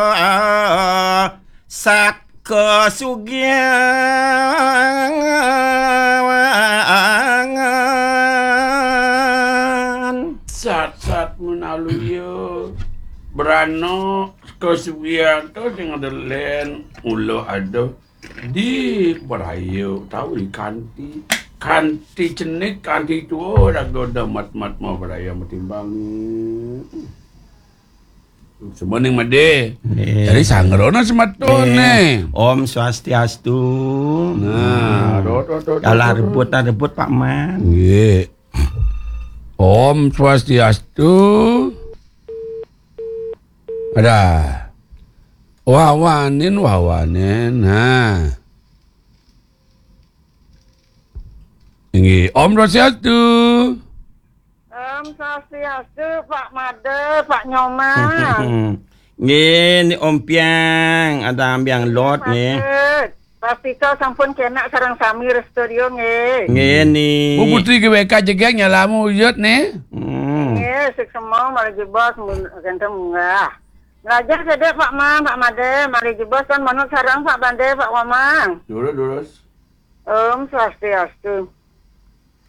sat kesugihan Sat menaluyo berano kesugihan tu dengan delen ulo ada di berayu tahu kanti cenik kanti tua dah goda mat mau berayu matimbang sebening made jadi sangrono sematun Om Swastiastu. Nah, Kalau rebut Pak Man. Nggih. Om Swastiastu. Ada. Wawanin. Nah. Nggih, Om Swastiastu. Om Swastiastu, Pak Made, Pak Nyoman. Nggih, ni Om Piang, ada ambiang lot nggih. Pasti kau sampun kena sarang sami studio nggih. Nggih ni. Bu putri ke WK jegeng nyalamu ujut nih. Nggih, sik semua mari jebos kente munggah. Ngajar sedek Pak Mang, Pak Made, mari jebos kan manut sarang Pak Bande, Pak Wamang. Durus. Om Swastiastu.